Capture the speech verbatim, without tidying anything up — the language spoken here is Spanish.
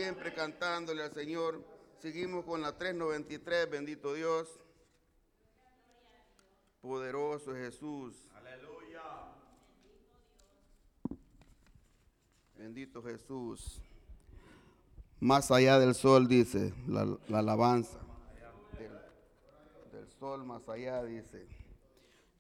siempre cantándole al Señor. Seguimos con la trescientos noventa y tres, bendito Dios. Poderoso Jesús. Aleluya. Bendito Jesús. Más allá del sol, dice la, la alabanza. Del, del sol más allá, dice.